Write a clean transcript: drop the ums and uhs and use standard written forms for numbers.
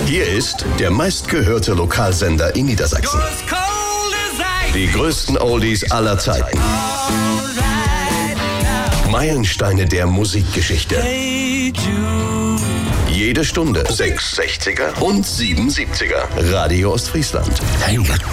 Hier ist der meistgehörte Lokalsender in Niedersachsen. Die größten Oldies aller Zeiten. Meilensteine der Musikgeschichte. Jede Stunde 6 60er und 7 70er. Radio Ostfriesland.